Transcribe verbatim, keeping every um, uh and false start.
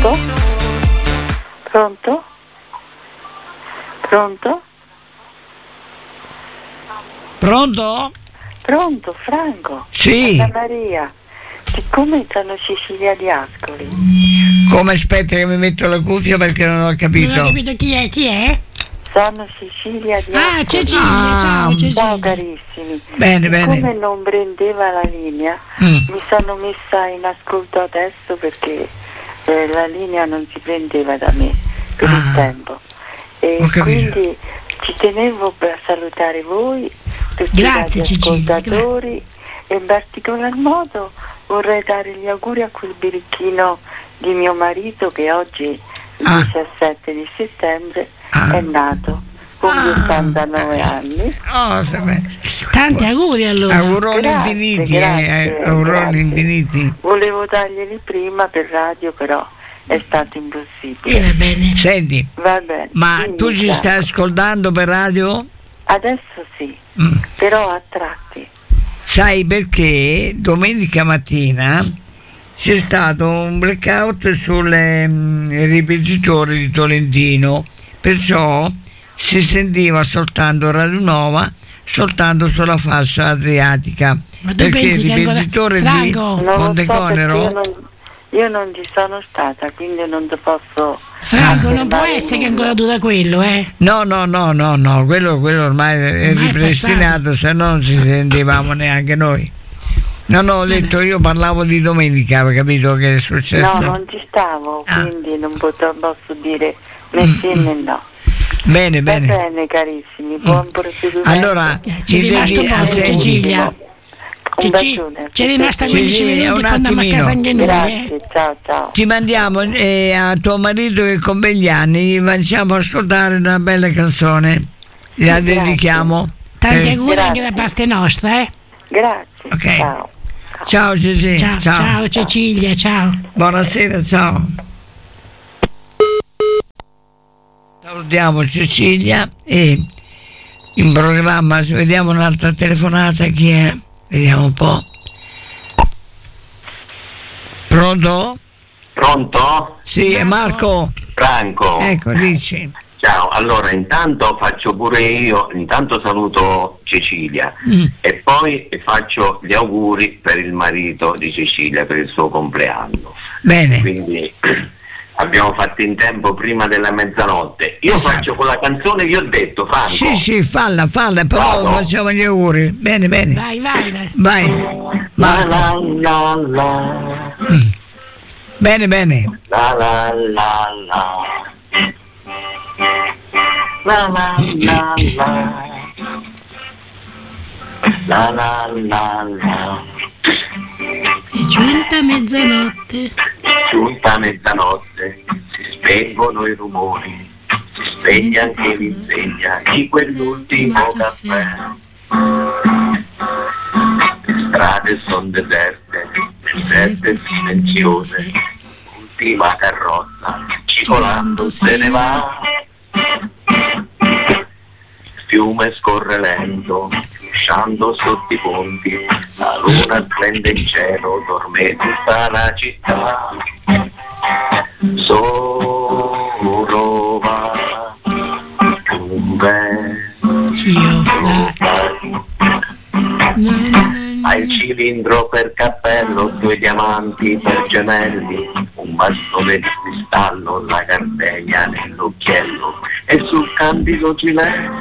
Pronto? Pronto? Pronto? Pronto? Pronto, Franco? Sì. Santa Maria. Siccome sono Cecilia di Ascoli. Come, aspetta che mi metto la cuffia perché non ho capito. Non ho capito chi è, chi è? Sono Cecilia di Ah, Ascoli. Cecilia, Ah, ciao Cecilia. Ciao carissimi. Bene, Siccome bene. non prendeva la linea, Mm. mi sono messa in ascolto adesso perché eh, la linea non si prendeva da me per Ah, il tempo. E ho capito. quindi ci tenevo per salutare voi, tutti Grazie, gli Cecilia, ascoltatori, e in particolar modo vorrei dare gli auguri a quel birichino di mio marito che oggi, il Ah. diciassette di settembre, Ah. è nato. Compie Ah. ottantanove anni. Oh, se beh. Tanti auguri allora. Auguroni Grazie, infiniti, grazie, eh, auguroni grazie. infiniti. Volevo darglieli prima per radio, però è stato Eh, impossibile. va bene. Senti, Va bene. ma dimmi, tu ci Franco. stai ascoltando per radio? Adesso sì, Mm. però a tratti. Sai perché domenica mattina c'è stato un blackout sulle mm, ripetitori di Tolentino, perciò si sentiva soltanto Radio Nova, soltanto sulla fascia adriatica. Ma tu Perché pensi il che ancora- ripetitore di Franco? Non lo so perché Monteconero io non, io non ci sono stata, quindi non ti posso. Franco, non può affermare essere che nulla. ancora dura quello, eh. No, no, no, no, no, quello, quello ormai è Ormai è ripristinato, se no non ci sentivamo neanche noi. No, no, ho detto, io parlavo di domenica, hai capito che è successo? No, non ci stavo, Ah. quindi non posso, posso dire né sì né no. Bene, Va bene. bene carissimi, buon proseguimento. Allora, Ci è mi rimasto devi- poco, ah, senti, Cecilia. Un Cici, bacione. ci è rimasta Sì, quindici sì, minuti un e poi andiamo a attimino. casa anche noi, eh. Grazie, ciao ciao. Ti mandiamo eh, a tuo marito che compie gli anni, gli facciamo ascoltare una bella canzone, la Grazie. dedichiamo. Tanti Eh, auguri anche Grazie. da parte nostra, eh. Grazie, Ok. ciao. Ciao Ceci, Ciao, ciao Cecilia, ciao. Buonasera, ciao. Salutiamo Cecilia e in programma, se vediamo un'altra telefonata, chi è? Vediamo un po'. Pronto? Pronto? Sì, è Marco. Franco. Ecco, dici. Ciao, allora intanto faccio pure io, intanto saluto Cecilia Mm. e poi faccio gli auguri per il marito di Cecilia per il suo compleanno. Bene. Quindi abbiamo fatto in tempo prima della mezzanotte. Io Esatto. faccio quella canzone che ho detto, Franco. Sì, sì, falla, falla, però Vado. facciamo gli auguri. Bene, bene. Vai, vai, vai. Vai. La Marco. la la la Bene, bene. la la la la la la la la la la la. È giunta mezzanotte. Giunta mezzanotte, si spengono i rumori, si spegne anche l'insegna di quell'ultimo caffè. Le strade sono deserte, deserte e silenziose, l'ultima carrozza cicolando se ne va. Il fiume scorre lento, uscendo sotto i ponti, la luna splende in cielo, dorme tutta la città. Solo va un vento, Io fra. Na, na, na. ha il cilindro per cappello, due diamanti per gemelli, un bastone di cristallo, la gardenia nell'occhiello e sul candido gilet